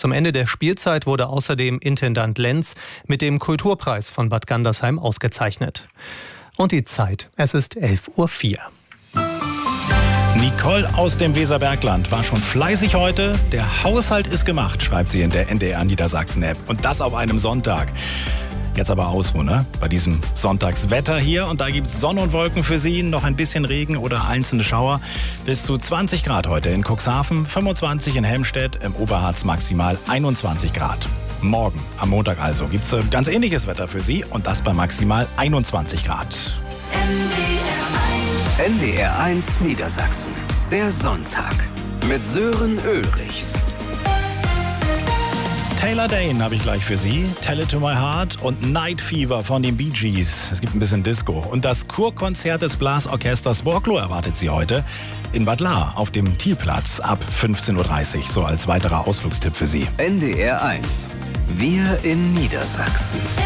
Zum Ende der Spielzeit wurde außerdem Intendant Lenz mit dem Kulturpreis von Bad Gandersheim ausgezeichnet. Und die Zeit, es ist 11:04 Uhr. Nicole aus dem Weserbergland war schon fleißig heute. Der Haushalt ist gemacht, schreibt sie in der NDR Niedersachsen-App. Und das auf einem Sonntag. Jetzt aber Ausruhen, ne? Bei diesem Sonntagswetter hier. Und da gibt es Sonne und Wolken für Sie, noch ein bisschen Regen oder einzelne Schauer. Bis zu 20 Grad heute in Cuxhaven, 25 in Helmstedt, im Oberharz maximal 21 Grad. Morgen, am Montag also, gibt es ganz ähnliches Wetter für Sie und das bei maximal 21 Grad. NDR 1 Niedersachsen. Der Sonntag mit Sören Ulrichs. Taylor Dayne habe ich gleich für Sie. Tell It To My Heart und Night Fever von den Bee Gees. Es gibt ein bisschen Disco. Und das Kurkonzert des Blasorchesters Borklo erwartet Sie heute in Bad Lahr auf dem Thielplatz ab 15:30 Uhr. So als weiterer Ausflugstipp für Sie. NDR 1. Wir in Niedersachsen.